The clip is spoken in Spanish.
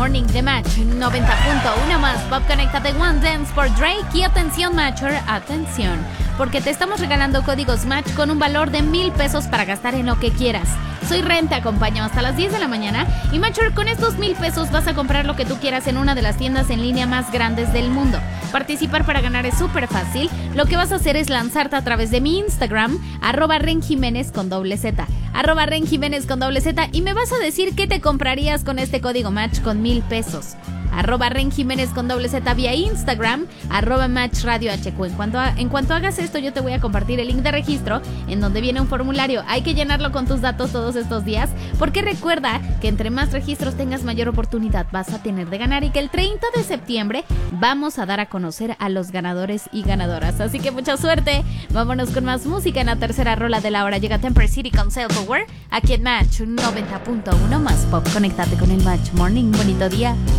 Morning de Match 90.1 más Pop. Conéctate One Dance por Drake. Y atención Matcher, atención, porque te estamos regalando códigos Match con un valor de 1,000 pesos para gastar en lo que quieras. Soy Ren, te acompaño hasta las 10 de la mañana. Y Matcher, con estos 1,000 pesos vas a comprar lo que tú quieras en una de las tiendas en línea más grandes del mundo. Participar para ganar es súper fácil. Lo que vas a hacer es lanzarte a través de mi Instagram, @renjimenez con doble Z, @renjimenez con doble Z, y me vas a decir qué te comprarías con este código Match con 1,000 pesos. @renjimenez con doble Z vía Instagram, @matchradiohq. En cuanto hagas esto, yo te voy a compartir el link de registro en donde viene un formulario. Hay que llenarlo con tus datos todos estos días, porque recuerda que entre más registros tengas, mayor oportunidad vas a tener de ganar, y que el 30 de septiembre vamos a dar a conocer a los ganadores y ganadoras. Así que mucha suerte. Vámonos con más música. En la tercera rola de la hora llega Temper City con Sail Power aquí en Match 90.1 más Pop. Conéctate con el Match Morning. Bonito día.